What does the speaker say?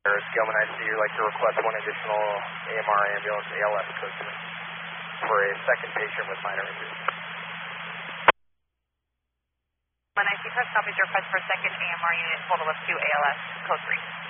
Gilman, I see you'd like to request one additional AMR ambulance ALS code for a second patient with minor injuries. When I see press copies, request for a second AMR unit, total of 2 ALS, code 3.